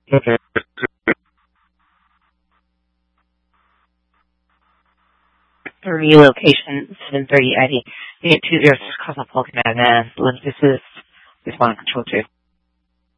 Okay. Relocation 730 ID. Unit 20 Cosmopolitan This is Respond Control 2.